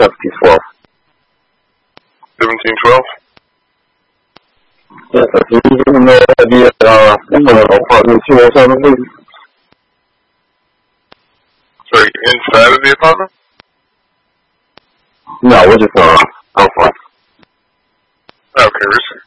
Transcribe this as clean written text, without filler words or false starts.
1712. 1712? Yes, I believe in the idea apartment 207, please. Sorry, inside of the apartment? No, we're just outside. Okay, receive.